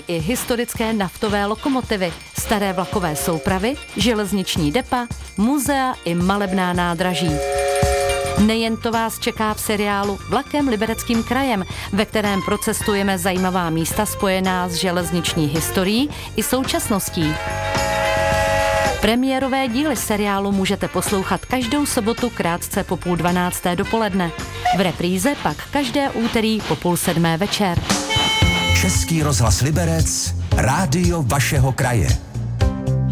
i historické naftové lokomotivy, staré vlakové soupravy, železniční depa, muzea i malebná nádraží. Nejen to vás čeká v seriálu Vlakem Libereckým krajem, ve kterém procestujeme zajímavá místa spojená s železniční historií i současností. Premiérové díly seriálu můžete poslouchat každou sobotu krátce po 11:30 dopoledne. V repríze pak každé úterý po 6:30 večer. Český rozhlas Liberec, rádio vašeho kraje.